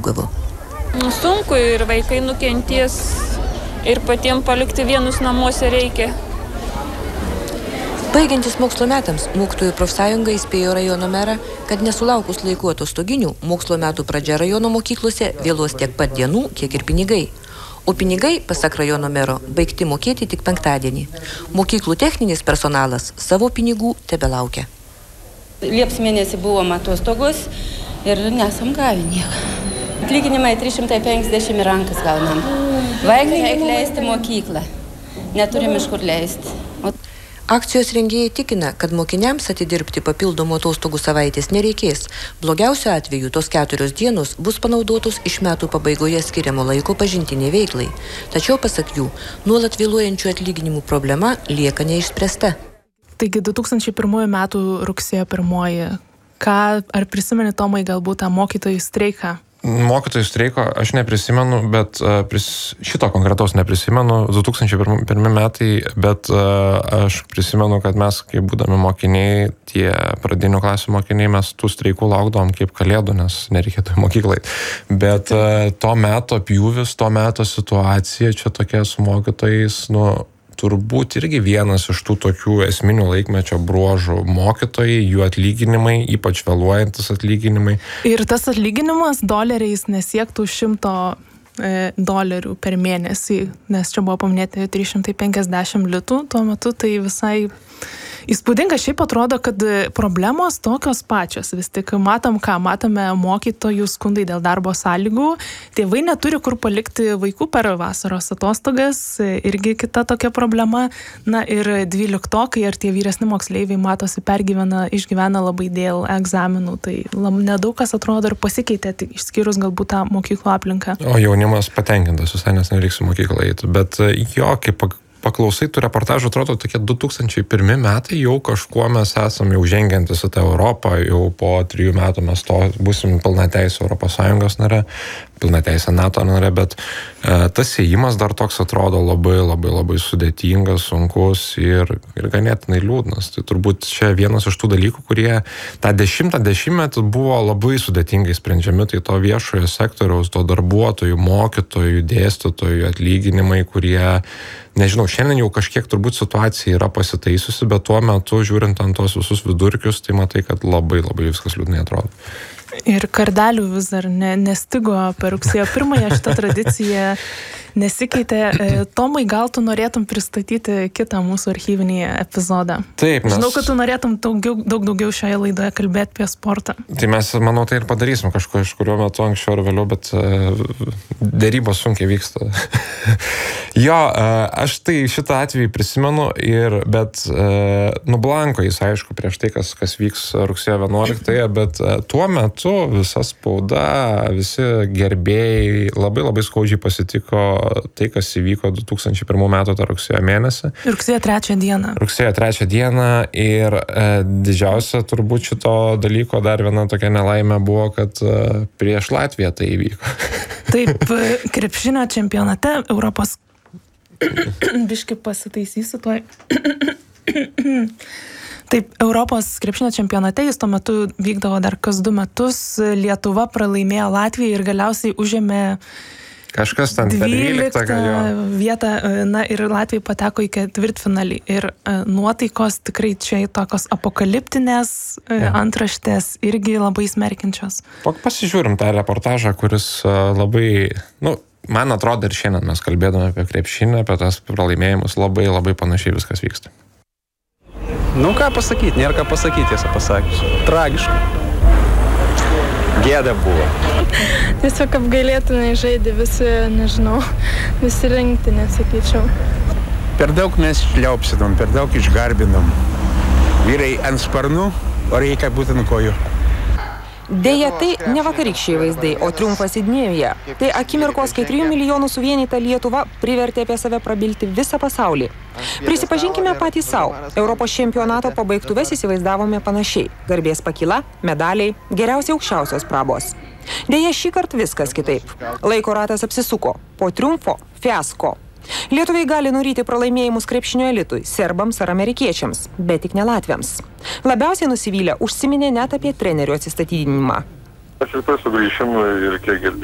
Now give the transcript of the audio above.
džiūgavo. Sunku ir vaikai nukenties, ir patiems palikti vienus namuose reikia. Baigiantis mokslo metams, mokytojų profsąjunga įspėjo rajono merą, kad nesulaukus laikų atostoginių, mokslo metų pradžia rajono mokyklose vėluos tiek pat dienų, kiek ir pinigai. O pinigai, pasak rajono mero, baigti mokėti tik penktadienį. Mokyklų techninis personalas savo pinigų tebelaukia. Liepos mėnesį buvom atostogos ir nesam gavę nieko. Atlyginimai 350 į rankas gaunam. Vaikai reikia leisti mokyklą. Neturim iš kur leisti. Akcijos rengėjai tikina, kad mokiniams atidirbti papildomų atostogų savaitės nereikės. Blogiausiu atveju tos 4 dienos bus panaudotos iš metų pabaigoje skiriamo laiko pažintiniai veiklai. Tačiau, pasak jų, nuolat vėluojančių atlyginimų problema lieka neišspręsta. Taigi 2001 metų rugsėjo 1. Ar prisimeni, Tomai, galbūt tą mokytojų streiką? Mokytojų streiko aš neprisimenu, bet šito konkretaus neprisimenu, 2001 metai, bet aš prisimenu, kad mes, kai būdami mokiniai, tie pradinių klasių mokiniai, mes tų streikų laukdavom kaip kalėdų, nes nereikėtų į mokyklai. Bet to meto pjūvis, to meto situacija čia tokia su mokytojais, turbūt irgi vienas iš tų tokių esminių laikmečio bruožų mokytojai, jų atlyginimai, ypač vėluojantis atlyginimai. Ir tas atlyginimas doleriais nesiektų $100 per mėnesį, nes čia buvo paminėti 350 litų, tuo metu tai visai įspūdinga. Šiaip atrodo, kad problemos tokios pačios. Vis tik matome mokytojų skundai dėl darbo sąlygų. Tėvai neturi kur palikti vaikų per vasaros atostogas. Irgi kita tokia problema. Na ir 12-okai ar tie vyresni moksleiviai matosi išgyvena labai dėl egzaminų. Tai nedaug kas atrodo ir pasikeitė, išskyrus galbūt tą mokyklų aplinką. O jaunimas patenkintas visai, nes nereiks į mokyklą eiti. Bet kaip paklausai tų reportažų, atrodo tokie 2001 metai, jau kažkuo mes esam jau žengiantis į tą Europą, jau po 3 metų mes būsim pilnateisė ES narė, pilnateisė NATO narė, bet tas ėjimas dar toks atrodo labai sudėtingas, sunkus ir ganėtinai liūdnas. Tai turbūt čia vienas iš tų dalykų, kurie tą 10-metį buvo labai sudėtingai sprendžiami, tai to viešojo sektoriaus, to darbuotojų, mokytojų, dėstytojų atlyginimai, kurie, nežinau, šiandien jau kažkiek turbūt situacija yra pasitaisiusi, bet tuo metu, žiūrint ant tos visus vidurkius, tai matai, kad labai viskas liūdnai atrodo. Ir kardelių vis dar nestigo per rugsėjo 1, šitą tradiciją nesikeitė. Tomai, gal tu norėtum pristatyti kitą mūsų archyvinį epizodą? Taip, Žinau, kad tu norėtum daug daugiau šioje laidoje kalbėti apie sportą. Tai mes, manau, tai ir padarysim kažkurio metu anksčiau ar vėliau, bet dėrybos sunkiai vyksta. Jo, aš tai šitą atvejį prisimenu, bet nublanko jis, aišku, prieš tai, kas vyks rugsėjo 11, bet tuo metu visa spauda, visi gerbėjai labai skaudžiai pasitiko tai, kas įvyko 2001 metų tą rugsėjo mėnesį. Rugsėjo 3 dieną. Rugsėjo 3 dieną ir didžiausia turbūt šito dalyko dar viena tokia nelaimė buvo, kad prieš Latviją tai įvyko. Taip, krepšinio čempionate Europos... Biški pasitaisysiu tuoj. Taip, Europos krepšinio čempionate jis tuo metu vykdavo dar kas 2 metus. Lietuva pralaimėjo Latvijai ir galiausiai užėmė kažkas ten 12 vietą, na ir Latvija pateko į ketvirtfinalį. Ir nuotaikos tikrai čia tokios apokaliptinės, antraštės irgi labai smerkiančios. Pasižiūrim tą reportažą, kuris labai, man atrodo ir šiandien mes kalbėdami apie krepšinį, apie tas pralaimėjimus, labai panašiai viskas vyksta. Ką pasakyti, nėra ką pasakyti, tiesą pasakius. Tragiška. Gėda buvo. Tiesiog apgailėtinai žaidė visi rinktinė, sakyčiau. Per daug mes šliaupsinom, per daug išgarbinom. Vyrai ant sparnų, o reikia būti ant kojų. Deja, tai ne vakarykščiai vaizdai, o triumfas Sidnėjuje. Tai akimirkos, kai 3 milijonų suvienyta Lietuva privertė apie save prabilti visą pasaulį. Prisipažinkime patys savo. Europos čempionato pabaigtuves įsivaizdavome panašiai. Garbės pakyla, medaliai, geriausiai aukščiausios prabos. Deja, šįkart viskas kitaip. Laiko ratas apsisuko. Po triumfo – fiasko. Lietuviai gali nuryti pralaimėjimus krepšinio elitui, serbams ar amerikiečiams, bet tik ne latviams. Labiausiai nusivylę užsiminė net apie trenerių atsistatydinimą. Aš ir sugrįšim ir kiek girdėjau.